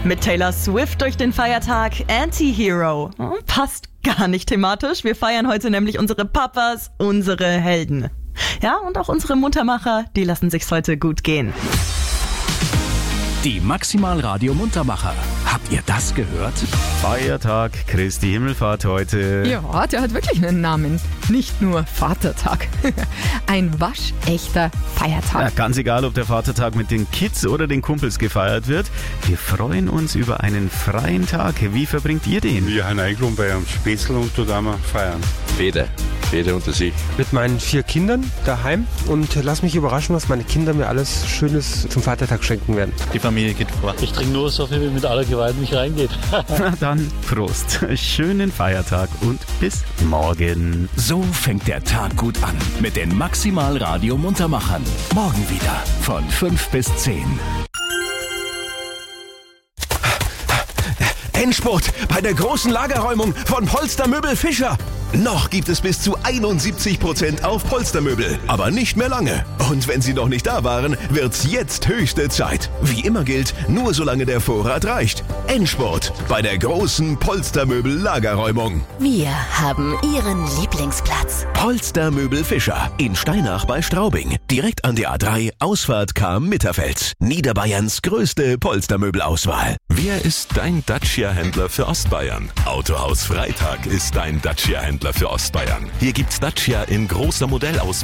Mit Taylor Swift durch den Feiertag Anti-Hero. Passt gar nicht thematisch. Wir feiern heute nämlich unsere Papas, unsere Helden. Ja, und auch unsere Muntermacher, die lassen sich's heute gut gehen. Die Maximal Radio Muntermacher. Habt ihr das gehört? Feiertag, Christi Himmelfahrt heute. Ja, der hat wirklich einen Namen. Nicht nur Vatertag. Ein waschechter Feiertag. Ja, ganz egal, ob der Vatertag mit den Kids oder den Kumpels gefeiert wird. Wir freuen uns über einen freien Tag. Wie verbringt ihr den? Wir haben eingeladen bei einem Spätzl und dort einmal feiern. Beide unter sich. Mit meinen 4 Kindern daheim und lass mich überraschen, was meine Kinder mir alles Schönes zum Vatertag schenken werden. Die Familie geht vor. Ich trinke nur so viel, wie mit aller Gewalt mich reingeht. Na dann, Prost. Schönen Feiertag und bis morgen. So fängt der Tag gut an mit den Maximal Radio Muntermachern. Morgen wieder von 5 bis 10. Endspurt bei der großen Lagerräumung von Polstermöbel Fischer. Noch gibt es bis zu 71% auf Polstermöbel, aber nicht mehr lange. Und wenn Sie noch nicht da waren, wird's jetzt höchste Zeit. Wie immer gilt, nur solange der Vorrat reicht. Endspurt bei der großen Polstermöbel Lagerräumung. Wir haben Ihren Lieblingsplatz. Polstermöbel Fischer in Steinach bei Straubing. Direkt an der A3, Ausfahrt Cham-Mitterfeld. Niederbayerns größte Polstermöbelauswahl. Wer ist dein Dacia-Händler für Ostbayern? Autohaus Freitag ist dein Dacia-Händler für Ostbayern. Hier gibt's Dacia in großer Modellauswahl.